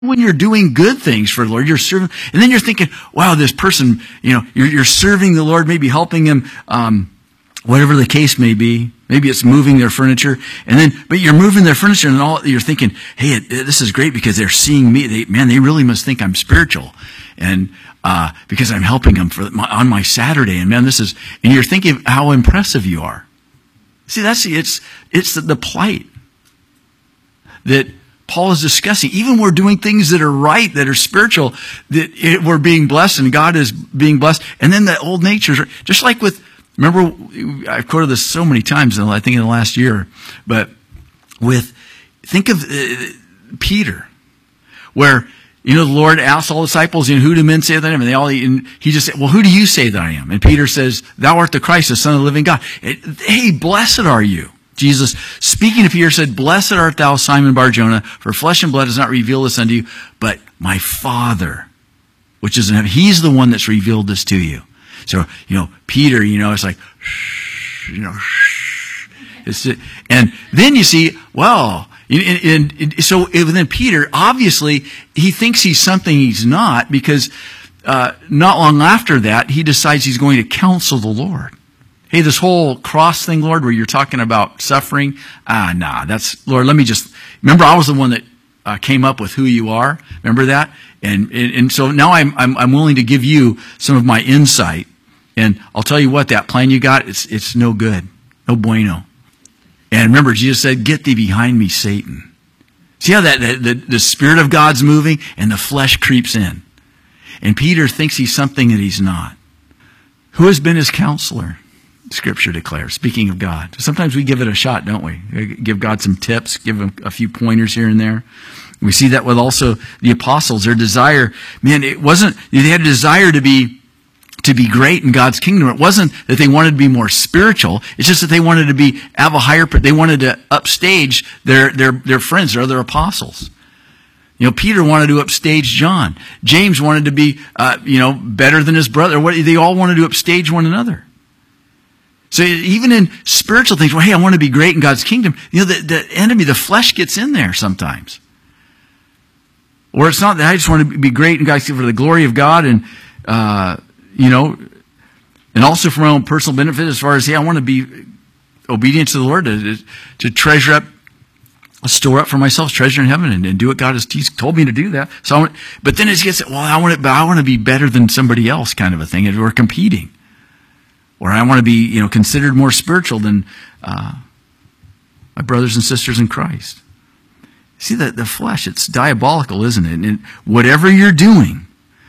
when you're doing good things for the Lord, you're serving, and then you're thinking, wow, this person, you're serving the Lord, maybe helping him, whatever the case may be. Maybe it's moving their furniture, but you're moving their furniture, and you're thinking, hey, this is great because they're seeing me. They really must think I'm spiritual, and because I'm helping them on my Saturday, and man, and you're thinking how impressive you are. See, it's the plight that Paul is discussing. Even we're doing things that are right, that are spiritual, that we're being blessed, and God is being blessed, and then the old natures, just like with. Remember, I've quoted this so many times, I think in the last year, but think of Peter, where, the Lord asked all the disciples, who do men say that I am? And he just said, well, who do you say that I am? And Peter says, thou art the Christ, the Son of the living God. Hey, blessed are you. Jesus, speaking to Peter, said, blessed art thou, Simon Bar-Jonah, for flesh and blood has not revealed this unto you, but my Father, which is in heaven. He's the one that's revealed this to you. So, Peter, it's like, and then you see, well, so then Peter, obviously, he thinks he's something he's not, because not long after that, he decides he's going to counsel the Lord. Hey, this whole cross thing, Lord, where you're talking about suffering, that's, Lord, remember I was the one that came up with who you are. Remember that? And so now I'm willing to give you some of my insight. And I'll tell you what, that plan you got, it's no good. No bueno. And remember, Jesus said, get thee behind me, Satan. See how the Spirit of God's moving and the flesh creeps in. And Peter thinks he's something that he's not. Who has been his counselor? Scripture declares, speaking of God. Sometimes we give it a shot, don't we? Give God some tips, give him a few pointers here and there. We see that with also the apostles. Their desire, it wasn't, they had a desire to be great in God's kingdom. It wasn't that they wanted to be more spiritual. It's just that they wanted to have a higher, they wanted to upstage their friends, their other apostles. Peter wanted to upstage John. James wanted to be, better than his brother. They all wanted to upstage one another. So even in spiritual things, well, hey, I want to be great in God's kingdom. The enemy, the flesh gets in there sometimes. Or it's not that I just want to be great in God's kingdom for the glory of God and, and also for my own personal benefit as far as, I want to be obedient to the Lord, to treasure up, store up for myself treasure in heaven and do what God has told me to do that. So but then it gets, well, I want to be better than somebody else kind of a thing. And we're competing. Or I want to be, considered more spiritual than my brothers and sisters in Christ. See, the flesh, it's diabolical, isn't it? And whatever you're doing,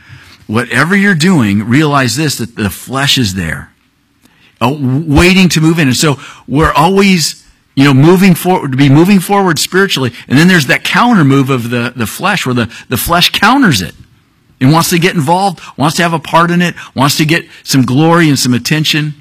realize this, that the flesh is there, waiting to move in. And so we're always, moving forward spiritually. And then there's that counter move of the flesh, where the flesh counters it. And wants to get involved, wants to have a part in it, wants to get some glory and some attention.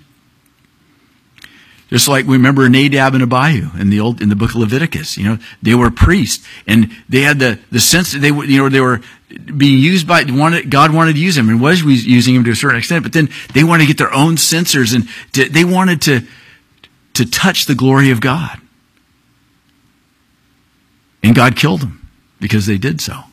Just like we remember Nadab and Abihu in the book of Leviticus. They were priests, and they had the sense that they were being used by God wanted to use them and was using them to a certain extent. But then they wanted to get their own censers, and they wanted to touch the glory of God. And God killed them because they did so.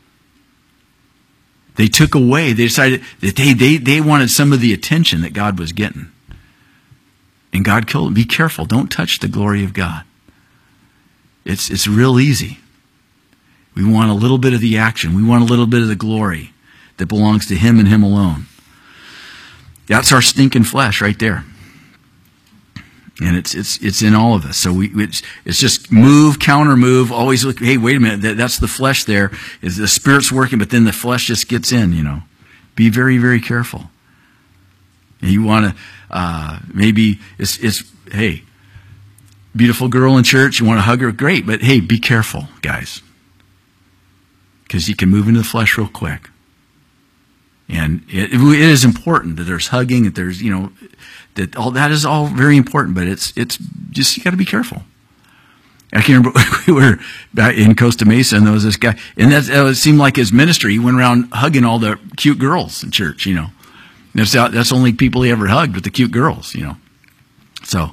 They took away, they decided that they wanted some of the attention that God was getting. And God killed them. Be careful. Don't touch the glory of God. It's real easy. We want a little bit of the action. We want a little bit of the glory that belongs to Him and Him alone. That's our stinking flesh right there. And it's in all of us. So it's just move, counter move, always look, hey, wait a minute, that's the flesh there. Is the Spirit's working, but then the flesh just gets in, Be very, very careful. And you want to, maybe hey, beautiful girl in church, you want to hug her, great, but hey, be careful, guys. Because you can move into the flesh real quick. And it is important that there's hugging, that there's, that all that is all very important, but it's just, you got to be careful. I can remember we were back in Costa Mesa, and there was this guy, and it seemed like his ministry. He went around hugging all the cute girls in church, That's the only people he ever hugged, with the cute girls, So,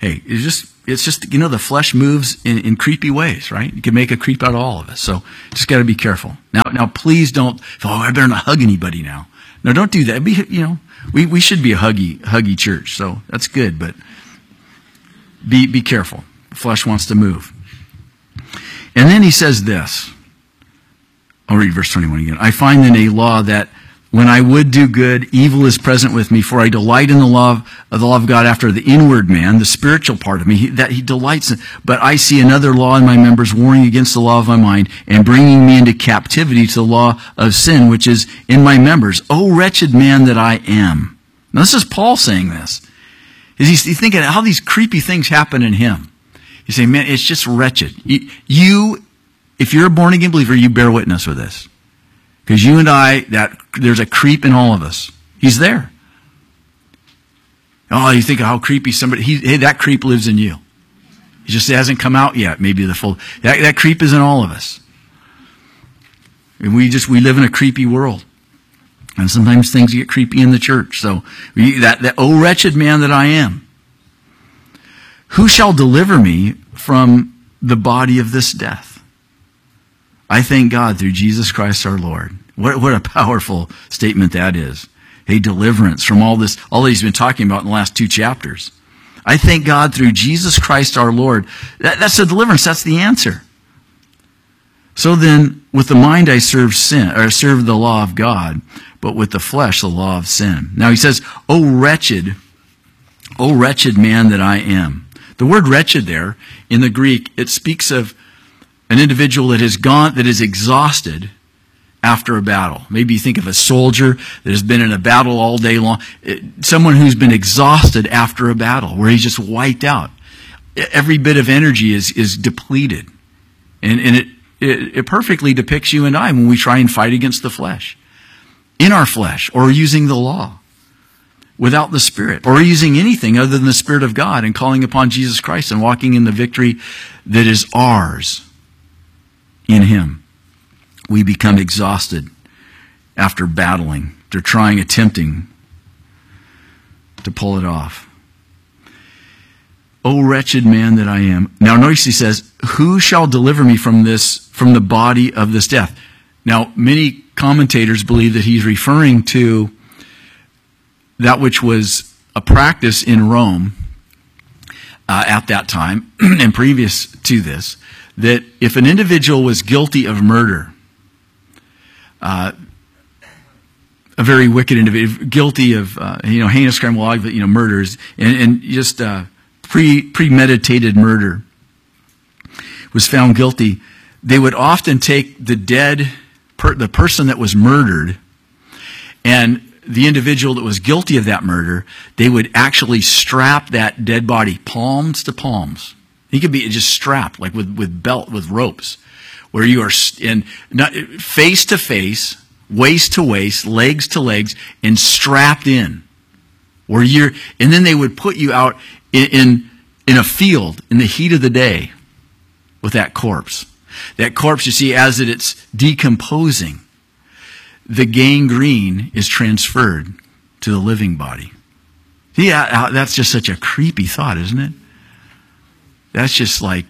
Hey, it's just, the flesh moves in creepy ways, right? You can make a creep out of all of us. So just got to be careful. Now, please don't, I better not hug anybody now. No, don't do that. We should be a huggy church. So that's good, but be careful. The flesh wants to move. And then he says this. I'll read verse 21 again. I find in a law that when I would do good, evil is present with me, for I delight in the law of God after the inward man, the spiritual part of me, that he delights in. But I see another law in my members, warring against the law of my mind, and bringing me into captivity to the law of sin, which is in my members. O wretched man that I am. Now this is Paul saying this. He's thinking how these creepy things happen in him. He's saying, man, it's just wretched. If you're a born-again believer, you bear witness with this. Because you and I, there's a creep in all of us. He's there. Oh, you think of how creepy that creep lives in you. He just hasn't come out yet, maybe that creep is in all of us. And we live in a creepy world. And sometimes things get creepy in the church. So, oh wretched man that I am. Who shall deliver me from the body of this death? I thank God through Jesus Christ our Lord. What a powerful statement that is. A deliverance from all that he's been talking about in the last 2 chapters. I thank God through Jesus Christ our Lord. That's the deliverance. That's the answer. So then, with the mind I serve the law of God, but with the flesh the law of sin. Now he says, O wretched man that I am. The word wretched there, in the Greek, it speaks of an individual that is exhausted after a battle. Maybe you think of a soldier that has been in a battle all day long. Someone who's been exhausted after a battle, where he's just wiped out. Every bit of energy is depleted. And it perfectly depicts you and I when we try and fight against the flesh. In our flesh, or using the law. Without the Spirit, or using anything other than the Spirit of God and calling upon Jesus Christ and walking in the victory that is ours in Him. We become exhausted after battling, attempting to pull it off. O wretched man that I am. Now notice he says, who shall deliver me from the body of this death? Now, many commentators believe that he's referring to that which was a practice in Rome at that time and previous to this, that if an individual was guilty of murder, a very wicked individual, guilty of heinous crime, murders, and just premeditated murder, was found guilty, they would often take the person that was murdered, and the individual that was guilty of that murder, they would actually strap that dead body palms to palms. He could be just strapped, like with ropes, where you are face to face, waist to waist, legs to legs, and strapped in. And then they would put you out in a field in the heat of the day with that corpse. That corpse, you see, as it's decomposing, the gangrene is transferred to the living body. Yeah, that's just such a creepy thought, isn't it? That's just like,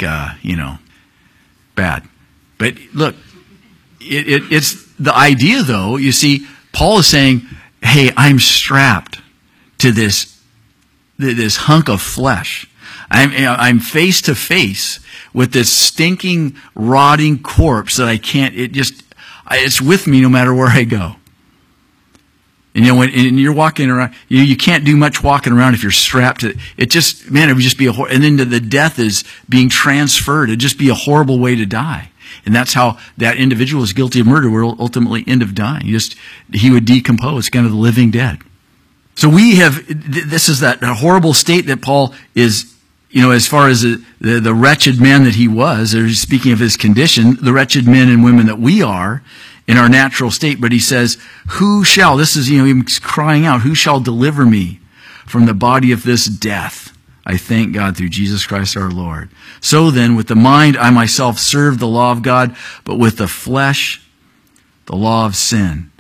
bad. But look, it's the idea, though. You see, Paul is saying, hey, I'm strapped to this hunk of flesh. I'm face to face with this stinking, rotting corpse that I can't, it's with me no matter where I go. And when you're walking around, you can't do much walking around if you're strapped to it. It would just be and then the death is being transferred. It'd just be a horrible way to die. And that's how that individual is guilty of murder will ultimately end up dying. He would decompose, kind of the living dead. So this is that horrible state that Paul is, as far as the wretched man that he was, or speaking of his condition, the wretched men and women that we are in our natural state. But he says, this is, he's crying out, who shall deliver me from the body of this death? I thank God through Jesus Christ our Lord. So then, with the mind, I myself serve the law of God, but with the flesh, the law of sin.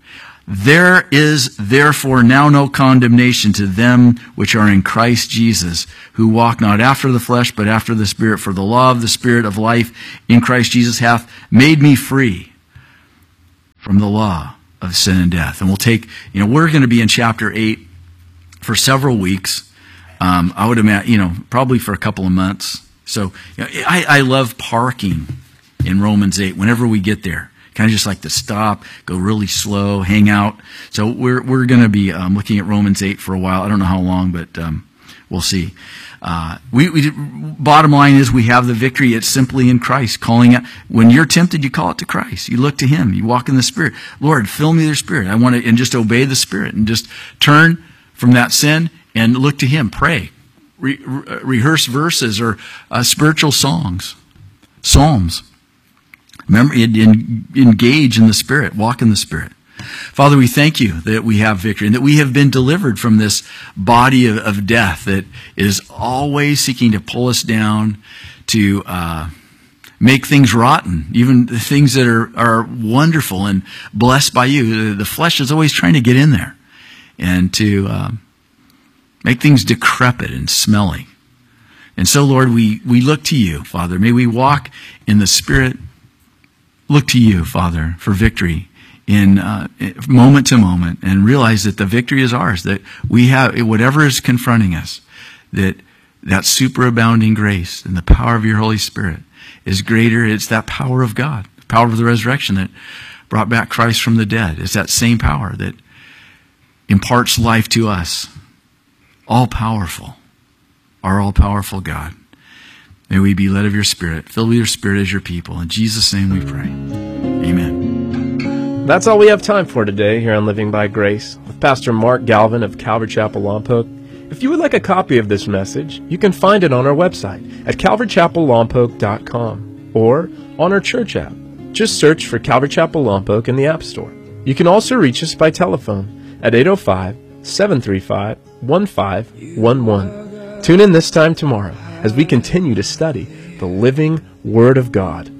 There is therefore now no condemnation to them which are in Christ Jesus, who walk not after the flesh, but after the Spirit. For the law of the Spirit of life in Christ Jesus hath made me free from the law of sin and death. And we'll take, we're going to be in chapter 8 for several weeks. I would imagine, probably for a couple of months. So I love parking in Romans 8 whenever we get there. Kind of just like to stop, go really slow, hang out. So we're going to be looking at Romans 8 for a while. I don't know how long, but we'll see. Bottom line is we have the victory. It's simply in Christ. Calling it, when you're tempted, you call it to Christ. You look to Him. You walk in the Spirit. Lord, fill me with your Spirit. I want to, and just obey the Spirit and just turn from that sin and look to Him. Pray. Rehearse verses or spiritual songs, psalms. Remember, engage in the Spirit, walk in the Spirit. Father, we thank you that we have victory and that we have been delivered from this body of death that is always seeking to pull us down, to make things rotten, even the things that are wonderful and blessed by you. The flesh is always trying to get in there and to make things decrepit and smelly. And so, Lord, we look to you, Father. May we walk in the Spirit. Look to you, Father, for victory in moment to moment, and realize that the victory is ours, that we have, whatever is confronting us, that superabounding grace and the power of your Holy Spirit is greater. It's that power of God, the power of the resurrection that brought back Christ from the dead. It's that same power that imparts life to us. All-powerful, our all-powerful God. May we be led of your Spirit, filled with your Spirit as your people. In Jesus' name we pray. Amen. That's all we have time for today here on Living by Grace with Pastor Mark Galvin of Calvary Chapel Lompoc. If you would like a copy of this message, you can find it on our website at calvarychapellompoc.com or on our church app. Just search for Calvary Chapel Lompoc in the App Store. You can also reach us by telephone at 805-735-1511. Tune in this time tomorrow as we continue to study the living Word of God.